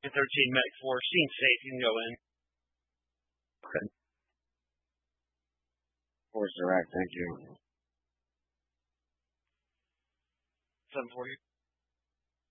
13 Medic 4, scene safe, you can go in. Okay. Force direct, thank you. 740.